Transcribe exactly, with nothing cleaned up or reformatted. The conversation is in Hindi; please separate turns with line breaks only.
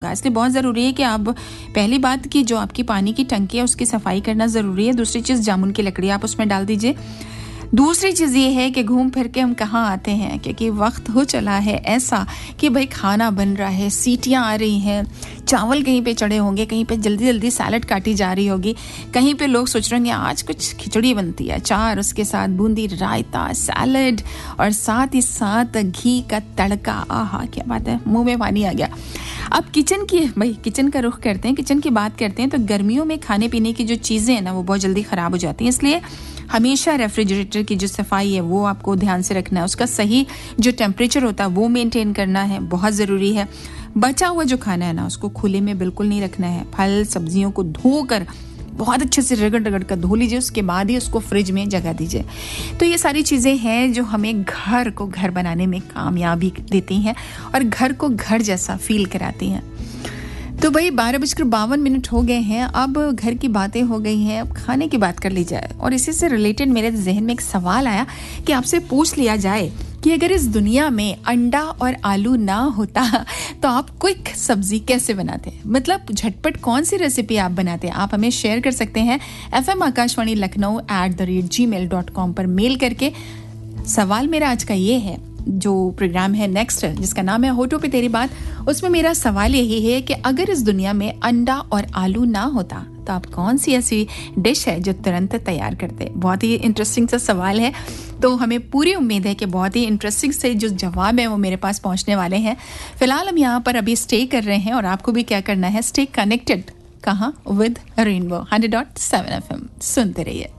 होगा। इसलिए बहुत ज़रूरी है कि आप पहली बात कि जो आपकी पानी की टंकी है उसकी सफाई करना ज़रूरी है। दूसरी चीज़, जामुन की लकड़ी आप उसमें डाल दीजिए। दूसरी चीज़ ये है कि घूम फिर के हम कहाँ आते हैं, क्योंकि वक्त हो चला है ऐसा कि भाई खाना बन रहा है, सीटियाँ आ रही हैं, चावल कहीं पे चढ़े होंगे, कहीं पे जल्दी जल्दी सैलड काटी जा रही होगी, कहीं पे लोग सोच रहे होंगे आज कुछ खिचड़ी बनती है, चार उसके साथ बूंदी, रायता, सैलड और साथ ही साथ घी का तड़का। आहा क्या बात है, मुंह में पानी आ गया। अब किचन की भाई किचन का रुख करते हैं, किचन की बात करते हैं। तो गर्मियों में खाने पीने की जो चीज़ें हैं ना वो बहुत जल्दी ख़राब हो जाती हैं, इसलिए हमेशा रेफ्रिजरेटर की जो सफाई है वो आपको ध्यान से रखना है। उसका सही जो टेम्परेचर होता है वो मेंटेन करना है, बहुत ज़रूरी है। बचा हुआ जो खाना है ना उसको खुले में बिल्कुल नहीं रखना है। फल सब्जियों को धोकर बहुत अच्छे से रगड़ रगड़ कर धो लीजिए, उसके बाद ही उसको फ्रिज में जगह दीजिए। तो ये सारी चीज़ें हैं जो हमें घर को घर बनाने में कामयाबी देती हैं और घर को घर जैसा फील कराती हैं। तो भाई बारह बजकर बावन मिनट हो गए हैं, अब घर की बातें हो गई हैं, अब खाने की बात कर ली जाए। और इसी से रिलेटेड मेरे जहन में एक सवाल आया कि आपसे पूछ लिया जाए कि अगर इस दुनिया में अंडा और आलू ना होता तो आप क्विक सब्जी कैसे बनाते हैं, मतलब झटपट कौन सी रेसिपी आप बनाते हैं। आप हमें शेयर कर सकते हैं F M Akashvani Lucknow at the rate ji mail dot com पर मेल करके। सवाल मेरा आज का ये है, जो प्रोग्राम है नेक्स्ट जिसका नाम है होठों पे तेरी बात, उसमें मेरा सवाल यही है कि अगर इस दुनिया में अंडा और आलू ना होता तो आप कौन सी ऐसी डिश है जो तुरंत तैयार करते। बहुत ही इंटरेस्टिंग सा सवाल है, तो हमें पूरी उम्मीद है कि बहुत ही इंटरेस्टिंग से जो जवाब है वो मेरे पास पहुंचने वाले हैं। फिलहाल हम यहाँ पर अभी स्टे कर रहे हैं और आपको भी क्या करना है, स्टे कनेक्टेड। कहाँ? With rainbow hundred dot seven F M. सुनते रहिए।